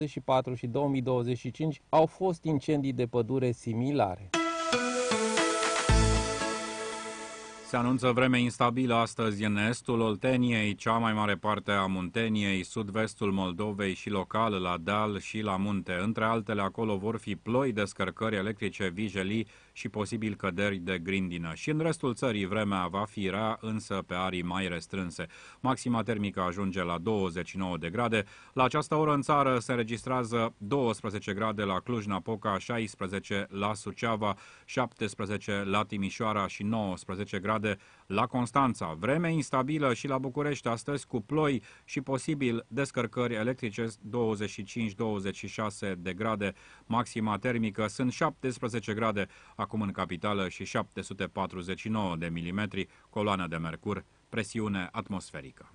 2024 și 2025 au fost incendii de pădure similare. Se anunță vreme instabilă astăzi în estul Olteniei, cea mai mare parte a Munteniei, sud-vestul Moldovei și local la deal și la munte. Între altele, acolo vor fi ploi, descărcări electrice, vijelii și posibil căderi de grindină. Și în restul țării vremea va fi rea, însă pe arii mai restrânse. Maxima termică ajunge la 29 de grade. La această oră în țară se înregistrează 12 grade la Cluj-Napoca, 16 la Suceava, 17 la Timișoara și 19 grade la Constanța. Vreme instabilă și la București astăzi cu ploi și posibil descărcări electrice, 25-26 de grade. Maxima termică sunt 17 grade acum în capitală și 749 de milimetri, coloană de mercur, presiune atmosferică.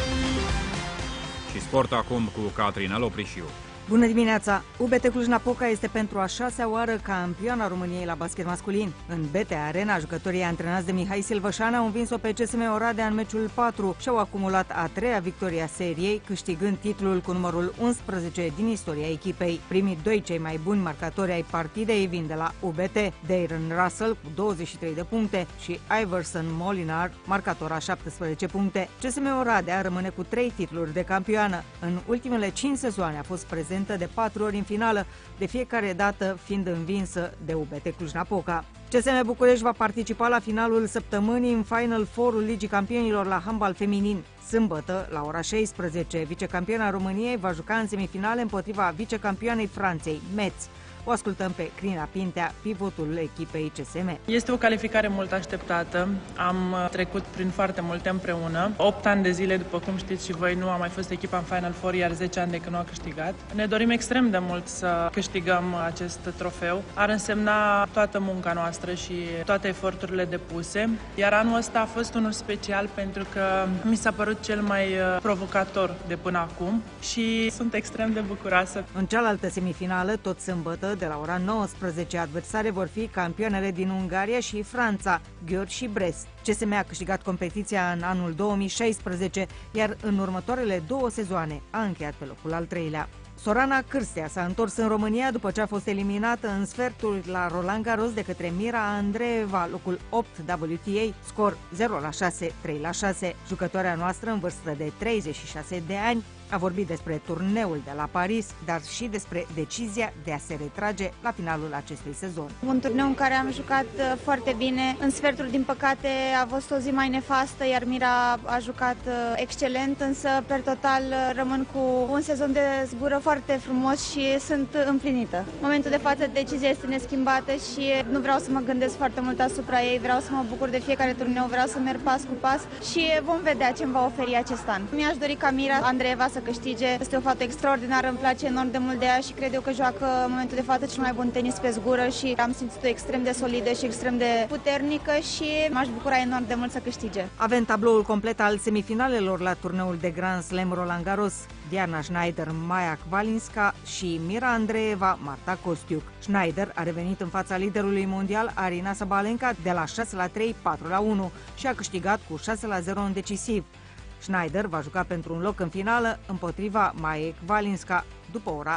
Și sport acum cu Catrina Loprișiu. Bună dimineața! UBT Cluj-Napoca este pentru a 6-a oară campioana României la basket masculin. În BT Arena, jucătorii antrenați de Mihai Silvășan au învins-o pe CSM Oradea în meciul 4 și au acumulat a 3-a victorie a seriei, câștigând titlul cu numărul 11 din istoria echipei. Primii doi cei mai buni marcatori ai partidei vin de la UBT, Darren Russell cu 23 de puncte și Iverson Molinar, marcator a 17 puncte. CSM Oradea rămâne cu 3 titluri de campioană. În ultimele 5 sezoane a fost prezentă de 4 ori în finală, de fiecare dată fiind învinsă de UBT Cluj-Napoca. CSM București va participa la finalul săptămânii în Final Four-ul Ligii Campionilor la handbal feminin. Sâmbătă, la ora 16, vicecampiona României va juca în semifinale împotriva vicecampioanei Franței, Metz. O ascultăm pe Crina Pintea, pivotul echipei CSM. Este o calificare mult așteptată. Am trecut prin foarte multe împreună. 8 ani de zile, după cum știți și voi, nu a mai fost echipa în Final Four, iar 10 ani de când nu a câștigat. Ne dorim extrem de mult să câștigăm acest trofeu. Ar însemna toată munca noastră și toate eforturile depuse. Iar anul ăsta a fost unul special pentru că mi s-a părut cel mai provocator de până acum și sunt extrem de bucuroasă. În cealaltă semifinală, tot sâmbătă, de la ora 19, adversare vor fi campioanele din Ungaria și Franța, Győr și Brest. CSM a câștigat competiția în anul 2016, iar în următoarele 2 sezoane a încheiat pe locul al 3-lea. Sorana Cârstea s-a întors în România după ce a fost eliminată în sfertul la Roland Garros de către Mira Andreeva, locul 8 WTA, scor 0-6, 3-6. Jucătoarea noastră, în vârstă de 36 de ani, a vorbit despre turneul de la Paris, dar și despre decizia de a se retrage la finalul acestui sezon. Un turneu în care am jucat foarte bine. În sfertul, din păcate, a fost o zi mai nefastă, iar Mira a jucat excelent, însă, per total, rămân cu un sezon de zbură foarte frumos și sunt împlinită. În momentul de față, decizia este neschimbată și nu vreau să mă gândesc foarte mult asupra ei, vreau să mă bucur de fiecare turneu, vreau să merg pas cu pas și vom vedea ce îmi va oferi acest an. Mi-aș dori ca Mira Andreeva să câștige. Este o fată extraordinară, îmi place enorm de mult de ea și cred eu că joacă în momentul de față cel mai bun tenis pe zgură și am simțit-o extrem de solidă și extrem de puternică și m-aș bucura enorm de mult să câștige. Avem tabloul complet al semifinalelor la turneul de Grand Slam Roland Garros. Diana Schneider, Maia Kvalinska și Mira Andreeva, Marta Kostiuk. Schneider a revenit în fața liderului mondial Arina Sabalenka de la 6-3, 4-1 și a câștigat cu 6-0 în decisiv. Schneider va juca pentru un loc în finală împotriva Maiei Kvalinska după ora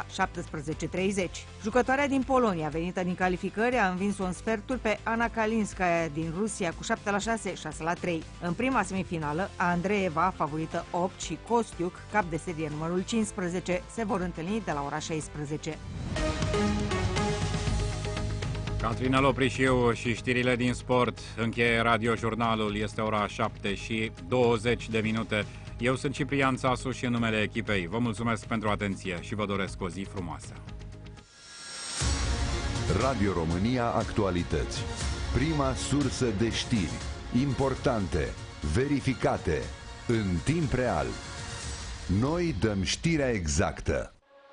17:30. Jucătoarea din Polonia, venită din calificări, a învins-o în sfertul pe Ana Kalinskaya din Rusia cu 7-6, 6-3. În prima semifinală, Andreeva, favorită 8, și Kostiuk, cap de serie numărul 15, se vor întâlni de la ora 16. Catrina Loprișiu și știrile din sport. Încheie radiojurnalul, este ora 7:20. Eu sunt Ciprian Țasu și în numele echipei vă mulțumesc pentru atenție și vă doresc o zi frumoasă. Radio România Actualități. Prima sursă de știri importante, verificate, în timp real. Noi dăm știrea exactă.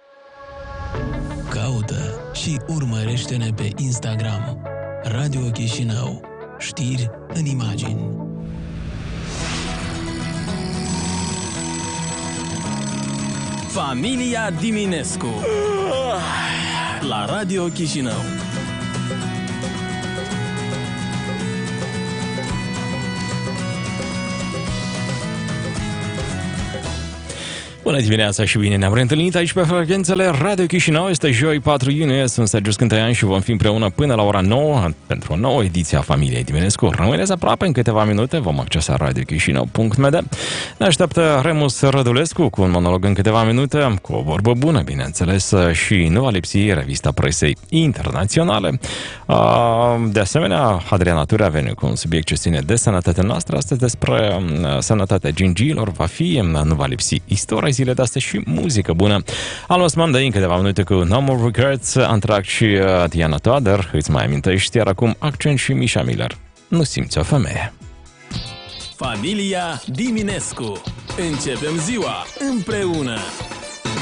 Caută și urmărește-ne pe Instagram. Radio Chișinău. Știri în imagini. Familia Diminescu la Radio Chișinău. Bună dimineața și bine ne-am reîntâlnit aici pe frecvențele Radio Chișinău. Este joi 4 iunie, sunt Sergiu Scânteian și vom fi împreună până la ora 9 pentru o nouă ediție a Familiei Diminescu. Rămâneți aproape, în câteva minute vom accesa radiochișinău.md. Ne așteaptă Remus Rădulescu cu un monolog în câteva minute, cu o vorbă bună, bineînțeles, și nu va lipsi revista presei internaționale. De asemenea, Adriana Ture a venit cu un subiect ce ține de sănătatea noastră. Astăzi despre sănătatea gingiilor va fi, nu va lipsi istoria zile de astăzi și muzică bună. Almost Monday în câteva minute cu No More Regrets, Anthrax și Diana Toader, îți mai amintești, iar acum Accent și Misha Miller. Nu simți o femeie. Familia Diminescu. Începem ziua împreună.